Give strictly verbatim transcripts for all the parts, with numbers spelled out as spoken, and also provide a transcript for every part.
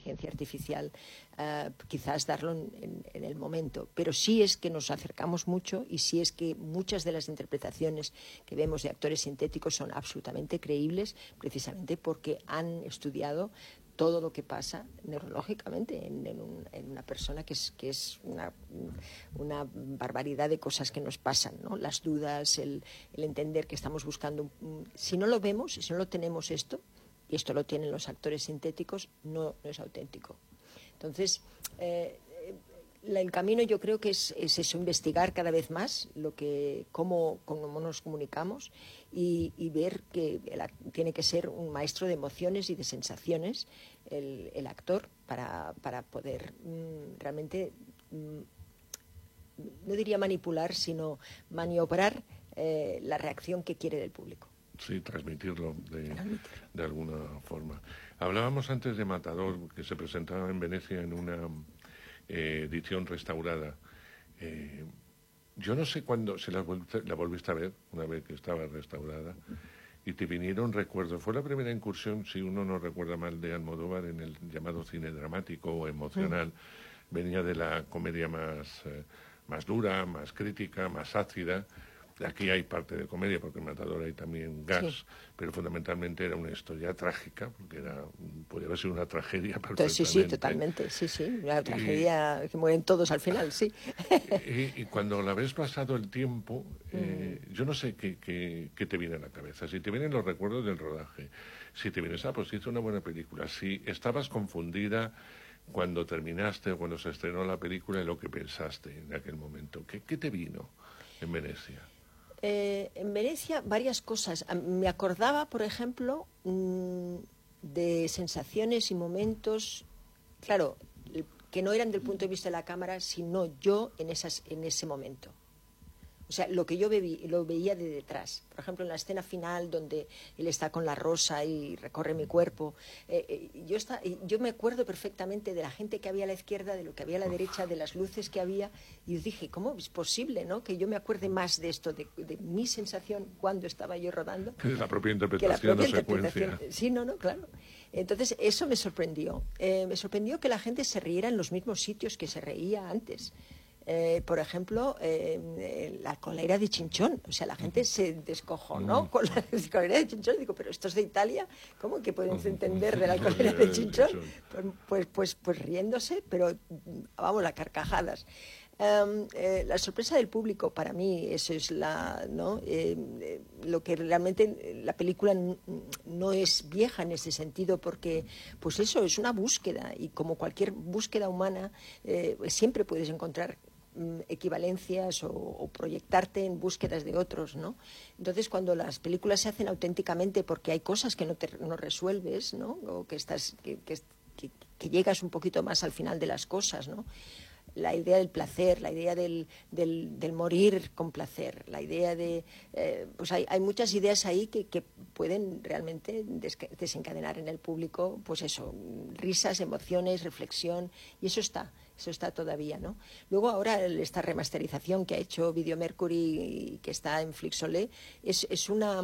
inteligencia artificial, uh, quizás darlo en, en, en el momento. Pero sí es que nos acercamos mucho y sí es que muchas de las interpretaciones que vemos de actores sintéticos son absolutamente creíbles, precisamente porque han estudiado todo lo que pasa neurológicamente en, en, un, en una persona, que es, que es una, una barbaridad de cosas que nos pasan, ¿no? Las dudas, el, el entender que estamos buscando. Si no lo vemos, si no lo tenemos esto, y esto lo tienen los actores sintéticos, no, no es auténtico. Entonces, eh, el camino yo creo que es, es eso, investigar cada vez más lo que, cómo, cómo nos comunicamos y, y ver que el, tiene que ser un maestro de emociones y de sensaciones el, el actor para, para poder mm, realmente, mm, no diría manipular, sino maniobrar eh, la reacción que quiere del público. Sí, transmitirlo de, de alguna forma. Hablábamos antes de Matador, que se presentaba en Venecia en una eh, edición restaurada. Eh, yo no sé cuándo, si la, volviste, la volviste a ver, una vez que estaba restaurada, y te vinieron recuerdos. Fue la primera incursión, si uno no recuerda mal, de Almodóvar en el llamado cine dramático o emocional. Mm. Venía de la comedia más, eh, más dura, más crítica, más ácida. Aquí hay parte de comedia, porque en Matador hay también gas, sí. Pero fundamentalmente era una historia trágica, porque era, podía haber sido una tragedia perfectamente. Sí, sí, totalmente, sí, sí, una tragedia y, que mueren todos al final, sí. Y, y cuando la ves pasado el tiempo, eh, mm. yo no sé qué, qué, qué te viene a la cabeza, si te vienen los recuerdos del rodaje, si te vienes, ah, pues hizo una buena película, si estabas confundida cuando terminaste o cuando se estrenó la película y lo que pensaste en aquel momento, ¿qué, qué te vino en Venecia? Eh, en Venecia varias cosas. Me acordaba, por ejemplo, mmm, de sensaciones y momentos, claro, que no eran del punto de vista de la cámara, sino yo en, esas, en ese momento. O sea, lo que yo bebí, lo veía de detrás. Por ejemplo, en la escena final donde él está con la rosa y recorre mi cuerpo. Eh, eh, yo, está, yo me acuerdo perfectamente de la gente que había a la izquierda, de lo que había a la derecha, de las luces que había. Y dije, ¿cómo es posible, no? Que yo me acuerde más de esto, de, de mi sensación cuando estaba yo rodando. Que la propia interpretación que la propia o interpretación. secuencia. Sí, no, no, claro. Entonces, eso me sorprendió. Eh, me sorprendió que la gente se riera en los mismos sitios que se reía antes. Eh, por ejemplo, eh, la colera de Chinchón. O sea, la gente uh-huh. se descojonó uh-huh. con la colera de Chinchón. Digo, pero esto es de Italia, ¿cómo que pueden uh-huh. entender de la colera de Chinchón? Pues, pues, pues, pues riéndose, pero vamos, las carcajadas. Um, eh, la sorpresa del público, para mí, eso es la, ¿no? Eh, eh, lo que realmente la película n- no es vieja en ese sentido, porque, pues eso, es una búsqueda, y como cualquier búsqueda humana, eh, siempre puedes encontrar equivalencias o, o proyectarte en búsquedas de otros, ¿no? Entonces, cuando las películas se hacen auténticamente porque hay cosas que no, te, no resuelves, ¿no? O que, estás, que, que, que, que llegas un poquito más al final de las cosas, ¿no? La idea del placer, la idea del, del, del morir con placer, la idea de... Eh, pues hay, hay muchas ideas ahí que, que pueden realmente desencadenar en el público, pues eso, risas, emociones, reflexión, y eso está, eso está todavía, ¿no? Luego ahora esta remasterización que ha hecho Video Mercury y que está en Flixolé es, es, una,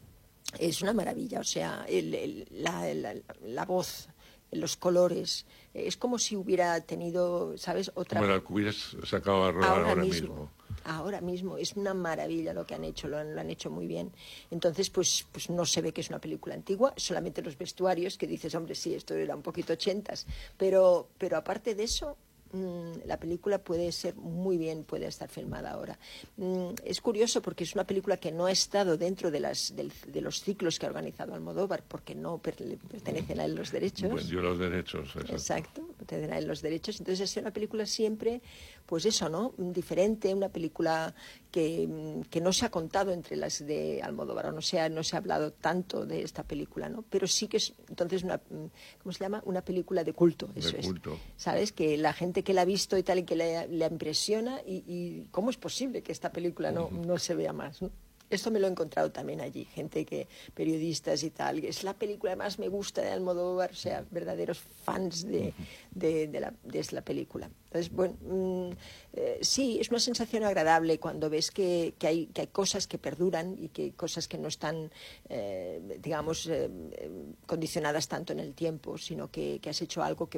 es una maravilla, o sea, el, el, la, la, la voz, los colores, es como si hubiera tenido, ¿sabes? Otra... Como la que hubieras sacado a rodar ahora, ahora mismo. mismo. Ahora mismo, es una maravilla lo que han hecho, lo han, lo han hecho muy bien. Entonces, pues, pues no se ve que es una película antigua, solamente los vestuarios, que dices, hombre, sí, esto era un poquito ochentas, pero, pero aparte de eso, mmm, la película puede ser muy bien, puede estar filmada ahora. Mmm, es curioso porque es una película que no ha estado dentro de, las, de, de los ciclos que ha organizado Almodóvar, porque no per, pertenecen a él los derechos. Vendió los derechos, exacto. Exacto, pertenecen a él los derechos. Entonces es una película siempre, pues eso, ¿no? Diferente, una película que, que no se ha contado entre las de Almodóvar, o no se ha, no se ha hablado tanto de esta película, ¿no? Pero sí que es, entonces, una, ¿cómo se llama? Una película de culto, eso de culto. es. ¿Sabes? Que la gente que la ha visto y tal y que le, le impresiona y, y cómo es posible que esta película no, uh-huh. no se vea más, ¿no? Esto me lo he encontrado también allí, gente que, periodistas y tal, es la película que más me gusta de Almodóvar, o sea, verdaderos fans de, de, de, la, de la película. Entonces, bueno, mmm, eh, sí, es una sensación agradable cuando ves que, que, hay, que hay cosas que perduran y que hay cosas que no están, eh, digamos, eh, condicionadas tanto en el tiempo, sino que, que has hecho algo que